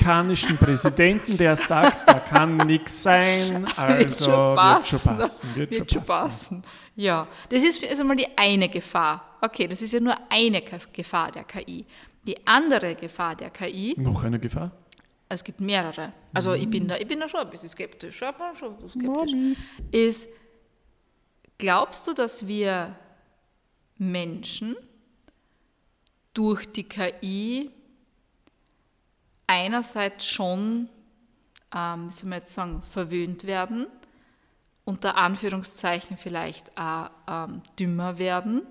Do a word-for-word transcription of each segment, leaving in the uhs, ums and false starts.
amerikanischen Präsidenten, der sagt, da kann nichts sein, also wird schon passen. wird schon passen. Wird, Wird schon schon passen. passen. Ja, das ist also mal die eine Gefahr. Okay, das ist ja nur eine Gefahr der K I. Die andere Gefahr der K I... Noch eine Gefahr? Es gibt mehrere. Also ich bin da, ich bin da schon ein bisschen skeptisch. Schon ein bisschen skeptisch. Mami. Ist, glaubst du, dass wir Menschen durch die K I einerseits schon, ähm, wie soll man jetzt sagen, verwöhnt werden, unter Anführungszeichen vielleicht auch ähm, dümmer werden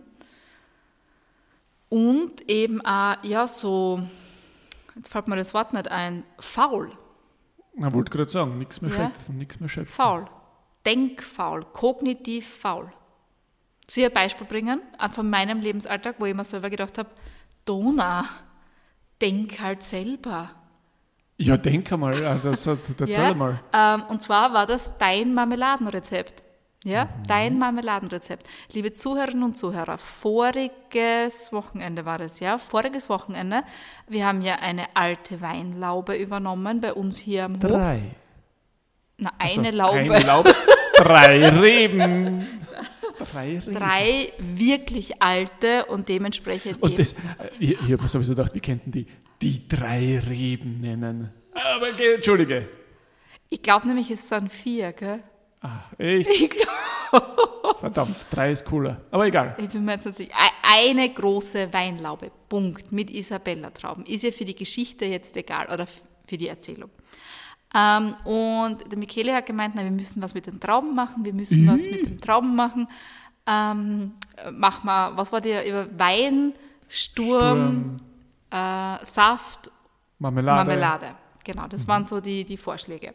und eben auch, ja, so, jetzt fällt mir das Wort nicht ein, faul. Ich wollte gerade sagen, nichts mehr Ja. schöpfen, nichts mehr schöpfen. Faul. Denkfaul, kognitiv faul. Soll ich ein Beispiel bringen von meinem Lebensalltag, wo ich mir selber gedacht habe, Dona, denk halt selber. Ja, denk einmal, also so, erzähl Ja, mal. ähm, und zwar war das dein Marmeladenrezept. Ja, mhm. Dein Marmeladenrezept. Liebe Zuhörerinnen und Zuhörer, voriges Wochenende war das, ja, voriges Wochenende, wir haben ja eine alte Weinlaube übernommen bei uns hier am Hof. Drei. Na, Also, eine Laube. Eine Laube, drei Reben. Drei Reben. Drei wirklich alte und dementsprechend Und eben, das, ich, ich habe mir sowieso gedacht, wir könnten die die drei Reben nennen. Aber, okay, Entschuldige. ich glaube nämlich, es sind vier, gell? Ah, echt? Ich glaube, Verdammt, drei ist cooler. Aber egal. ich bin mir jetzt nicht sicher. Eine große Weinlaube, Punkt, mit Isabella-Trauben. Ist ja für die Geschichte jetzt egal oder für die Erzählung. Ähm, und der Michele hat gemeint, na, wir müssen was mit den Trauben machen, wir müssen was mit den Trauben machen. Ähm, mach mal, was war der, über Wein, Sturm, Sturm, Äh, Saft, Marmelade. Marmelade. Genau, das mhm. waren so die, die Vorschläge.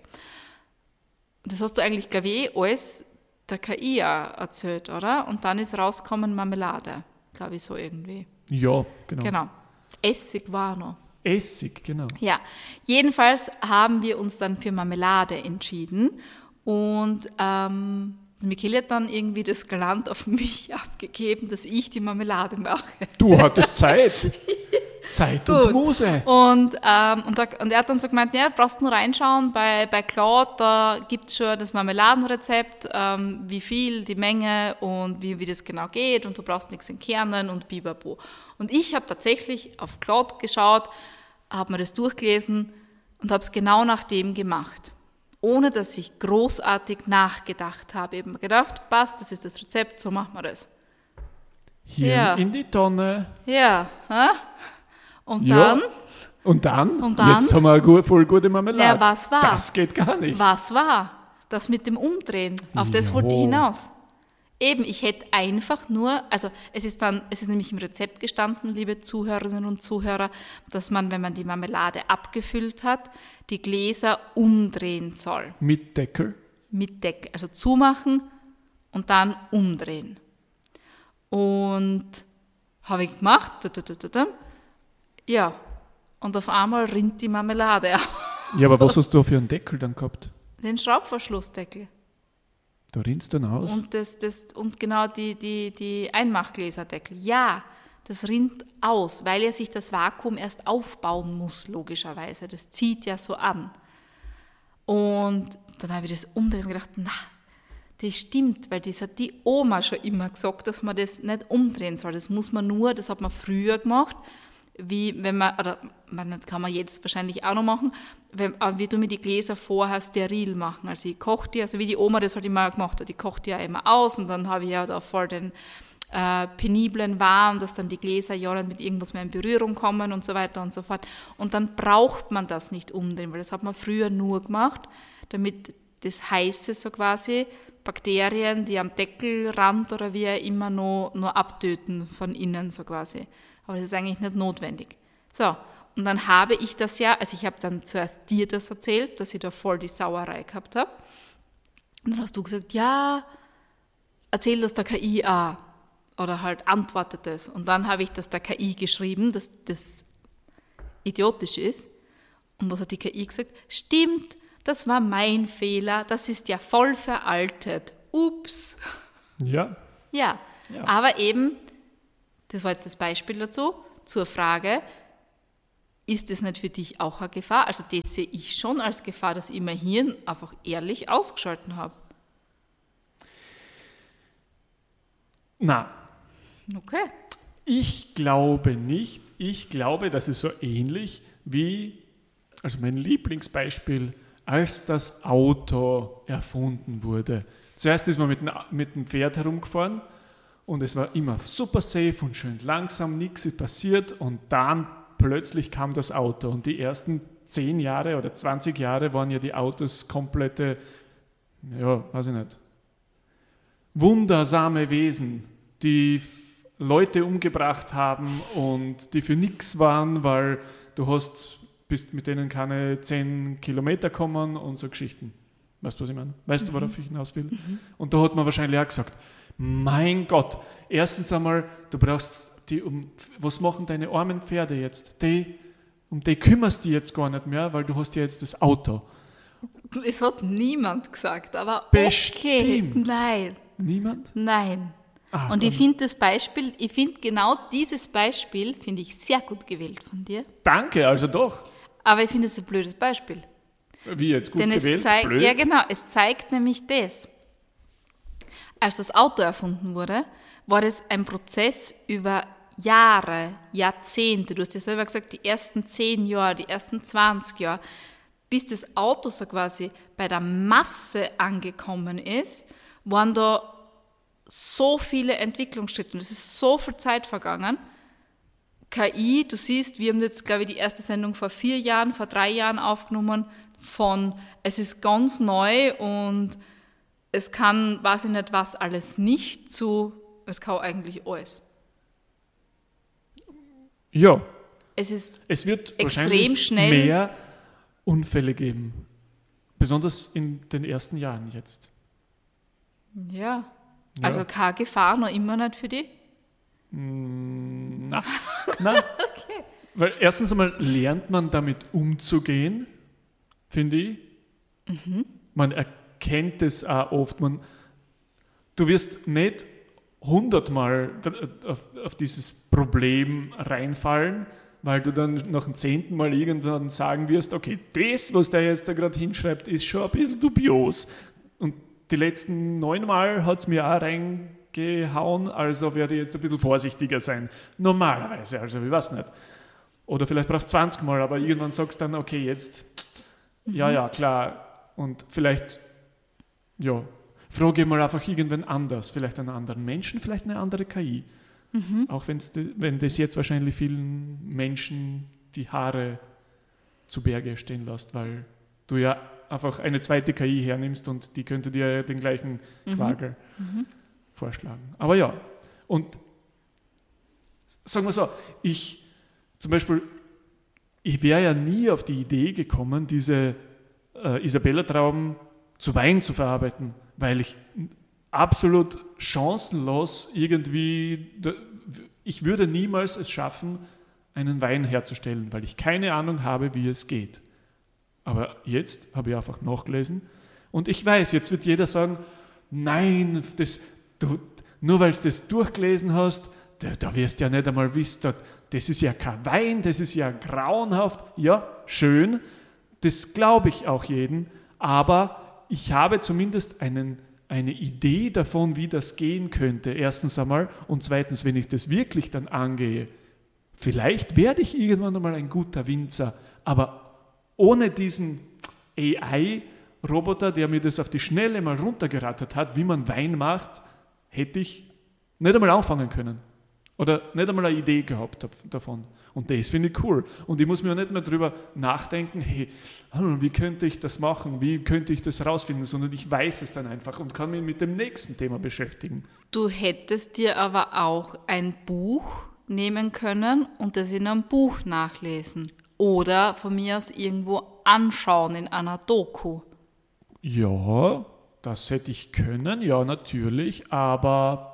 Das hast du eigentlich, glaube ich, alles der K I auch erzählt, oder? Und dann ist rausgekommen Marmelade, glaube ich, so irgendwie. Ja, genau. Genau. Essig war noch. Essig, genau. Ja, jedenfalls haben wir uns dann für Marmelade entschieden und ähm, Michele hat dann irgendwie das Galant auf mich abgegeben, dass ich die Marmelade mache. Du hattest Zeit. Zeit und Gut. Muse. Und, ähm, und, da, und er hat dann so gemeint, ja, brauchst nur reinschauen, bei, bei Claude, da gibt es schon das Marmeladenrezept, ähm, wie viel, die Menge und wie, wie das genau geht und du brauchst nichts in Kernen und bibabo. Und ich habe tatsächlich auf Claude geschaut, habe mir das durchgelesen und habe es genau nach dem gemacht. Ohne, dass ich großartig nachgedacht habe. Eben gedacht, passt, das ist das Rezept, so machen wir das. Hier Ja. in die Tonne. Ja, hä? Und Ja. dann... Und dann? Und dann? Jetzt haben wir eine gut, voll gute Marmelade. Ja, was war? Das geht gar nicht. Was war? Das mit dem Umdrehen. Auf das Jo. wollte ich hinaus. Eben, ich hätte einfach nur, also es ist dann, es ist nämlich im Rezept gestanden, liebe Zuhörerinnen und Zuhörer, dass man, wenn man die Marmelade abgefüllt hat, die Gläser umdrehen soll. Mit Deckel. Mit Deckel, also zumachen und dann umdrehen. Und habe ich gemacht. Ja, und auf einmal rinnt die Marmelade aus. Ja, aber was hast du für einen Deckel dann gehabt? Den Schraubverschlussdeckel. Da rinnst du dann aus. Und, das, das, und genau die, die, die Einmachgläserdeckel. Ja, das rinnt aus, weil ja sich das Vakuum erst aufbauen muss, logischerweise. Das zieht ja so an. Und dann habe ich das umdrehen und gedacht, na, das stimmt, weil das hat die Oma schon immer gesagt, dass man das nicht umdrehen soll. Das muss man nur, das hat man früher gemacht, wie wenn man, oder man, das kann man jetzt wahrscheinlich auch noch machen, wenn, wie du mir die Gläser vorher steril machen. Also ich koche die, also wie die Oma das halt immer gemacht hat, ich koche die ja immer aus und dann habe ich ja da voll den äh, peniblen Wahn, dass dann die Gläser ja nicht mit irgendwas mehr in Berührung kommen und so weiter und so fort. Und dann braucht man das nicht umdrehen, weil das hat man früher nur gemacht, damit das Heiße so quasi Bakterien, die am Deckelrand oder wie auch immer noch, noch abtöten von innen so quasi. Aber das ist eigentlich nicht notwendig. So, und dann habe ich das ja, also ich habe dann zuerst dir das erzählt, dass ich da voll die Sauerei gehabt habe. Und dann hast du gesagt, ja, erzähl das der K I auch. Oder halt antwortet das. Und dann habe ich das der K I geschrieben, dass das idiotisch ist. Und was hat die K I gesagt? Stimmt, das war mein Fehler, das ist ja voll veraltet. Ups. Ja. Ja, Ja. aber eben, das war jetzt das Beispiel dazu, zur Frage, ist das nicht für dich auch eine Gefahr? Also das sehe ich schon als Gefahr, dass ich mein Hirn einfach ehrlich ausgeschalten habe. Na, Okay. ich glaube nicht. Ich glaube, das ist so ähnlich wie, also mein Lieblingsbeispiel, als das Auto erfunden wurde. Zuerst ist man mit dem, mit dem Pferd herumgefahren und es war immer super safe und schön langsam, nichts ist passiert und dann plötzlich kam das Auto und die ersten zehn Jahre oder zwanzig Jahre waren ja die Autos komplette, ja, weiß ich nicht, wundersame Wesen, die Leute umgebracht haben und die für nichts waren, weil du hast, bist mit denen keine zehn Kilometer kommen und so Geschichten. Weißt du, was ich meine? Weißt mhm. du, worauf ich hinaus will? Mhm. Und da hat man wahrscheinlich auch gesagt, mein Gott, erstens einmal, du brauchst die, um, was machen deine armen Pferde jetzt? Die, um die kümmerst du dich jetzt gar nicht mehr, weil du hast ja jetzt das Auto. Es hat niemand gesagt, aber Bestimmt. okay, nein. Niemand? Nein. Ah, und ich finde das Beispiel, ich finde genau dieses Beispiel, finde ich sehr gut gewählt von dir. Danke, also doch. Aber ich finde es ein blödes Beispiel. Wie jetzt, gut Denn es gewählt, zeigt, blöd? ja genau, es zeigt nämlich das. Als das Auto erfunden wurde, war das ein Prozess über Jahre, Jahrzehnte. Du hast ja selber gesagt, die ersten zehn Jahre, die ersten zwanzig Jahre, bis das Auto so quasi bei der Masse angekommen ist, waren da so viele Entwicklungsschritte und es ist so viel Zeit vergangen. K I, du siehst, wir haben jetzt, glaube ich, die erste Sendung vor vier Jahren, vor drei Jahren aufgenommen, von es ist ganz neu und es kann, weiß ich nicht was, alles nicht zu, es kann eigentlich alles. Ja. Es ist Es wird extrem wahrscheinlich schnell mehr Unfälle geben. Besonders in den ersten Jahren jetzt. Ja. Ja. Also keine Gefahr, noch immer nicht für dich? Na, na. Okay. Weil erstens einmal lernt man damit umzugehen, finde ich. Mhm. Man erkennt es auch oft. Man, du wirst nicht hundertmal auf, auf dieses Problem reinfallen, weil du dann nach dem zehnten Mal irgendwann sagen wirst, okay, das, was der jetzt da gerade hinschreibt, ist schon ein bisschen dubios. Und die letzten neun Mal hat es mir auch reingehauen, also werde ich jetzt ein bisschen vorsichtiger sein. Normalerweise, also ich weiß nicht. Oder vielleicht brauchst du zwanzig Mal, aber irgendwann sagst du dann, okay, jetzt, mhm. ja, ja, klar. Und vielleicht, ja, frage ich mal einfach irgendwen anders, vielleicht einen anderen Menschen, vielleicht eine andere K I. Mhm. Auch wenn's de, wenn das jetzt wahrscheinlich vielen Menschen die Haare zu Berge stehen lässt, weil du ja einfach eine zweite K I hernimmst und die könnte dir den gleichen mhm. Quagel mhm. vorschlagen. Aber ja, und sagen wir so, ich zum Beispiel, ich wäre ja nie auf die Idee gekommen, diese äh, Isabella-Trauben zu Wein zu verarbeiten, weil ich absolut chancenlos irgendwie, ich würde niemals es schaffen, einen Wein herzustellen, weil ich keine Ahnung habe, wie es geht. Aber jetzt habe ich einfach nachgelesen und ich weiß, jetzt wird jeder sagen, nein, das, du, nur weil du das durchgelesen hast, da, da wirst du ja nicht einmal wissen, da, das ist ja kein Wein, das ist ja grauenhaft. Ja, schön, das glaube ich auch jedem, aber ich habe zumindest einen, eine Idee davon, wie das gehen könnte, erstens einmal, und zweitens, wenn ich das wirklich dann angehe, vielleicht werde ich irgendwann einmal ein guter Winzer, aber ohne diesen A I-Roboter, der mir das auf die Schnelle mal runtergerattert hat, wie man Wein macht, hätte ich nicht einmal anfangen können. Oder nicht einmal eine Idee gehabt davon. Und das finde ich cool. Und ich muss mir nicht mehr darüber nachdenken, hey, wie könnte ich das machen, wie könnte ich das rausfinden, sondern ich weiß es dann einfach und kann mich mit dem nächsten Thema beschäftigen. Du hättest dir aber auch ein Buch nehmen können und das in einem Buch nachlesen. Oder von mir aus irgendwo anschauen in einer Doku. Ja, das hätte ich können, ja natürlich, aber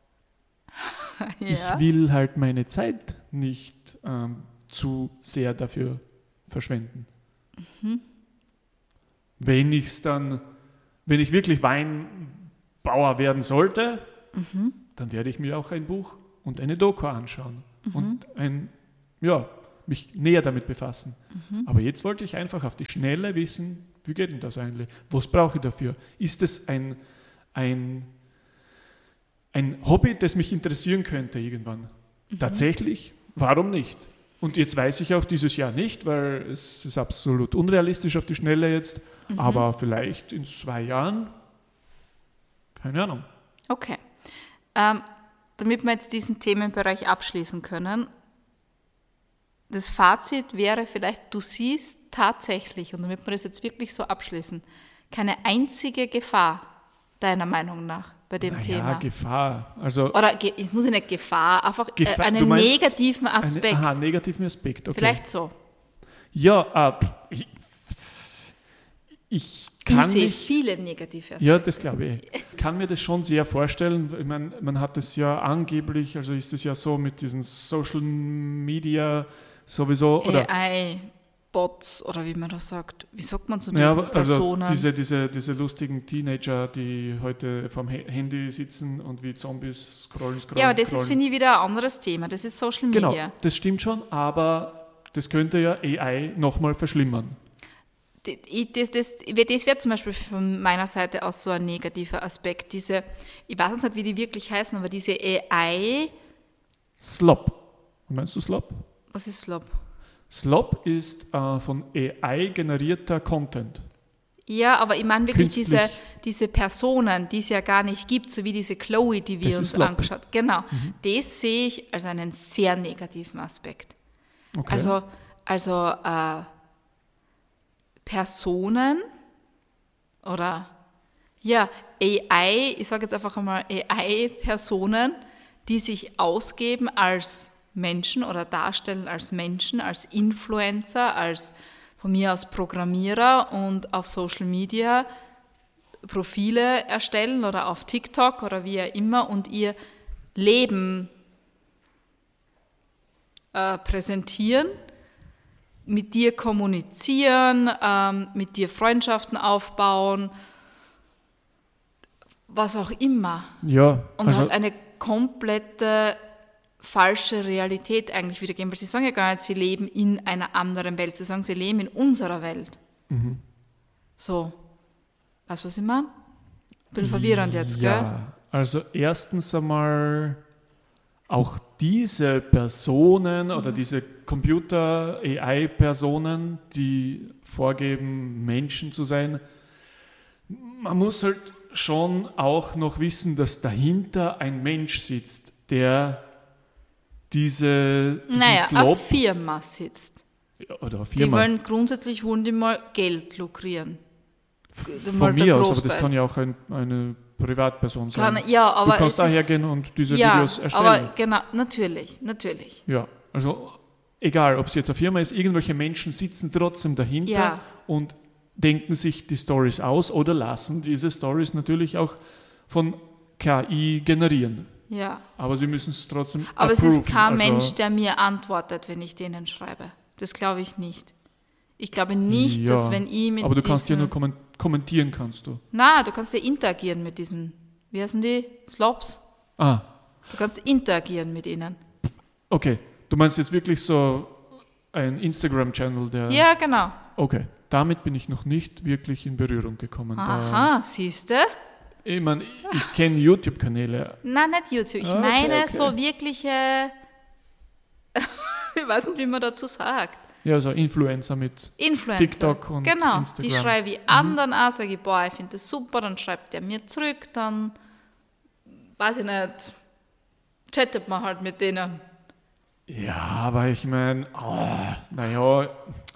ja. ich will halt meine Zeit nicht ähm, zu sehr dafür verschwenden. Mhm. Wenn ich es dann, wenn ich wirklich Weinbauer werden sollte, mhm. dann werde ich mir auch ein Buch und eine Doku anschauen. Mhm. Und ein, ja, mich näher damit befassen. Mhm. Aber jetzt wollte ich einfach auf die Schnelle wissen, wie geht denn das eigentlich? Was brauche ich dafür? Ist es ein, ein, ein Hobby, das mich interessieren könnte irgendwann? Mhm. Tatsächlich? Warum nicht? Und jetzt weiß ich auch dieses Jahr nicht, weil es ist absolut unrealistisch auf die Schnelle jetzt, mhm. aber vielleicht in zwei Jahren, keine Ahnung. Okay. Ähm, damit wir jetzt diesen Themenbereich abschließen können, das Fazit wäre vielleicht, du siehst tatsächlich, und damit wir das jetzt wirklich so abschließen, keine einzige Gefahr, deiner Meinung nach, bei dem naja, Thema. Gefahr. Also Oder ich muss ja nicht Gefahr, einfach Gefahr, einen meinst, negativen Aspekt. Eine, aha, negativen Aspekt, okay. Vielleicht so. Ja, äh, ich, ich kann ich sehe mich, viele negative Aspekte. Ja, das glaube ich. Ich kann mir das schon sehr vorstellen. Ich meine, man hat das ja angeblich, also ist es ja so mit diesen Social Media sowieso. Oder A I-Bots oder wie man das sagt. Wie sagt man zu ja, diesen also Personen? Diese, diese, diese lustigen Teenager, die heute vom Handy sitzen und wie Zombies scrollen, scrollen, Ja, aber das scrollen. ist, finde ich, wieder ein anderes Thema. Das ist Social Media. Genau, das stimmt schon, aber das könnte ja A I nochmal verschlimmern. Das, das, das wäre zum Beispiel von meiner Seite aus so ein negativer Aspekt. Diese, ich weiß nicht, wie die wirklich heißen, aber diese A I... Slop. Meinst du Slop? Was ist Slop? Slop ist äh, von A I generierter Content. Ja, aber ich meine wirklich Künstlich. diese, diese Personen, die es ja gar nicht gibt, so wie diese Chloe, die wir Das uns ist Slop. angeschaut haben. Genau, Mhm. das sehe ich als einen sehr negativen Aspekt. Okay. Also, also äh, Personen oder ja, A I, ich sage jetzt einfach einmal A I-Personen, die sich ausgeben als Menschen oder darstellen als Menschen, als Influencer, als von mir aus Programmierer und auf Social Media Profile erstellen oder auf TikTok oder wie auch immer und ihr Leben äh, präsentieren, mit dir kommunizieren, ähm, mit dir Freundschaften aufbauen, was auch immer. Ja, Und also halt eine komplette falsche Realität eigentlich wiedergeben, weil sie sagen ja gar nicht, sie leben in einer anderen Welt, sie sagen, sie leben in unserer Welt. mhm. So, weißt du, was ich meine? Ein bisschen verwirrend jetzt, gell? Ja, also erstens einmal auch diese Personen oder diese Computer-A I-Personen, die vorgeben, Menschen zu sein, man muss halt schon auch noch wissen, dass dahinter ein Mensch sitzt, der diese diesen Naja, Slop, eine Firma sitzt. ja, oder eine Die Firma, wollen grundsätzlich wollen die mal Geld lukrieren. von mir aus, aber das kann ja auch ein, eine Privatperson sein. Kann, ja, aber du kannst es da ist- hergehen und diese ja, Videos erstellen. aber genau, natürlich, natürlich. Ja, also egal, ob es jetzt eine Firma ist, irgendwelche Menschen sitzen trotzdem dahinter Ja. und denken sich die Stories aus oder lassen diese Stories natürlich auch von K I generieren. Ja. Aber sie müssen es trotzdem Aber es ist approven. kein also, Mensch, der mir antwortet, wenn ich denen schreibe. Das glaube ich nicht. Ich glaube nicht, ja, dass wenn ich mit aber du kannst ja diesen... nur kommen- kommentieren, kannst du. Na, du kannst ja interagieren mit diesen... Wie heißen die? Slops? Ah, Du kannst interagieren mit ihnen. okay. Du meinst jetzt wirklich so ein Instagram-Channel, der... Ja, genau. Okay, damit bin ich noch nicht wirklich in Berührung gekommen. Da, Aha, siehst du? ich meine, ich kenne YouTube-Kanäle. Nein, nicht YouTube. Ich Okay, meine okay. so wirkliche... ich weiß nicht, wie man dazu sagt. Ja, so Influencer mit Influencer. TikTok und genau, Instagram. die schreibe ich anderen an, sage ich, boah, ich finde das super, dann schreibt der mir zurück, dann, weiß ich nicht, chattet man halt mit denen. Ja, aber ich meine, oh, naja,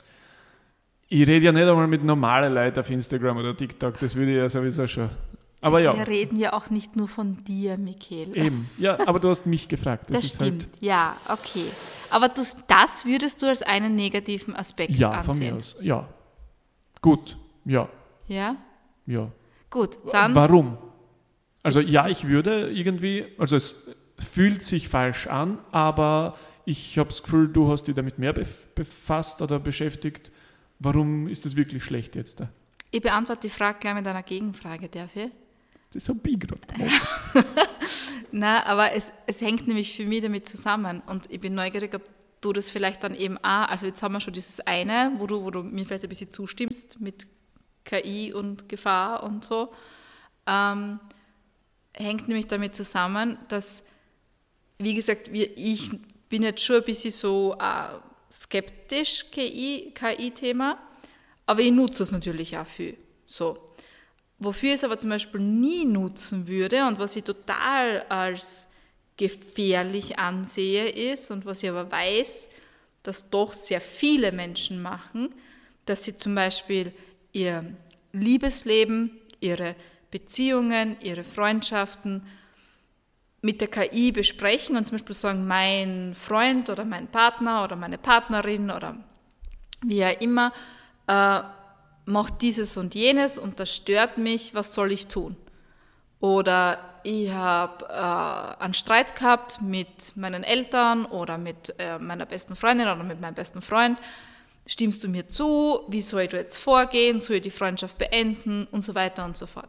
ich rede ja nicht einmal mit normalen Leuten auf Instagram oder TikTok, das würde ich ja sowieso schon. Aber ja, Wir reden ja auch nicht nur von dir, Michael. eben. Ja, aber du hast mich gefragt. Das, Das ist stimmt, halt, ja, okay. Aber du, das würdest du als einen negativen Aspekt ja, ansehen? von mir aus. Ja. Gut, ja, Ja? ja. Gut, dann... Warum? Also ja, ich würde irgendwie, also es fühlt sich falsch an, aber ich habe das Gefühl, du hast dich damit mehr bef- befasst oder beschäftigt. Warum ist das wirklich schlecht jetzt da? Ich beantworte die Frage gleich mit einer Gegenfrage, darf ich? Das habe ich gerade gemacht. Nein, aber es, es hängt nämlich für mich damit zusammen und ich bin neugierig, ob du das vielleicht dann eben auch, also jetzt haben wir schon dieses eine, wo du, wo du mir vielleicht ein bisschen zustimmst mit K I und Gefahr und so, ähm, hängt nämlich damit zusammen, dass, wie gesagt, wir, ich bin jetzt schon ein bisschen so äh, skeptisch K I-Thema, aber ich nutze es natürlich auch viel. So. Wofür ich es aber zum Beispiel nie nutzen würde und was ich total als gefährlich ansehe ist und was ich aber weiß, dass doch sehr viele Menschen machen, dass sie zum Beispiel ihr Liebesleben, ihre Beziehungen, ihre Freundschaften mit der K I besprechen und zum Beispiel sagen, mein Freund oder mein Partner oder meine Partnerin oder wie auch immer äh, macht dieses und jenes und das stört mich, was soll ich tun? Oder ich habe äh, einen Streit gehabt mit meinen Eltern oder mit äh, meiner besten Freundin oder mit meinem besten Freund. Stimmst du mir zu? Wie soll ich da jetzt vorgehen? Soll ich die Freundschaft beenden? Und so weiter und so fort.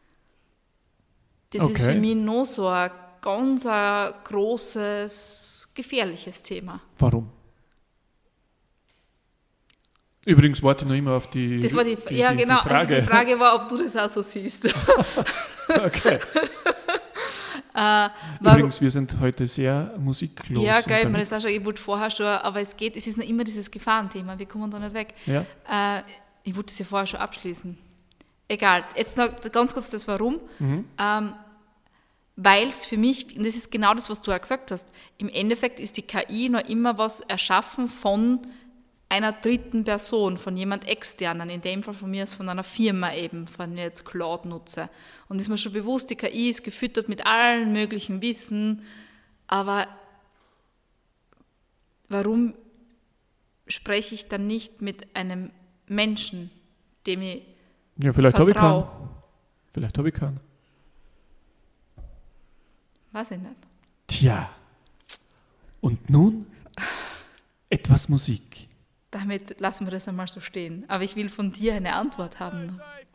Das Okay. ist für mich noch so ein ganz ein großes, gefährliches Thema. Warum? Übrigens warte ich noch immer auf die, Das war die, die, ja, die, genau. die Frage. Also die Frage war, ob du das auch so siehst. Okay. äh, Übrigens, wir sind heute sehr musiklos. Ja, geil, ich, unterwegs. das auch schon, ich wollte vorher schon, aber es geht, es ist noch immer dieses Gefahrenthema, wir kommen da nicht weg. Ja. Äh, ich wollte das ja vorher schon abschließen. Egal, jetzt noch ganz kurz das Warum. Mhm. Ähm, Weil es für mich, und das ist genau das, was du auch gesagt hast, im Endeffekt ist die K I noch immer was erschaffen von einer dritten Person, von jemand Externen, in dem Fall von mir ist von einer Firma eben, von der ich jetzt Cloud nutze. Und ist mir schon bewusst, die K I ist gefüttert mit allen möglichen Wissen, aber warum spreche ich dann nicht mit einem Menschen, dem ich Ja, vielleicht habe ich vertraue? keinen. Vielleicht habe ich keinen. Weiß ich nicht. Tja. Und nun etwas Musik. Damit lassen wir das einmal so stehen. Aber ich will von dir eine Antwort haben.